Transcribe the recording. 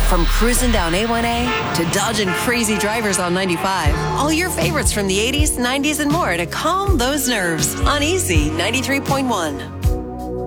From cruising down A1A to dodging crazy drivers on 95. All your favorites from the 80s, 90s, and more to calm those nerves on Easy 93.1.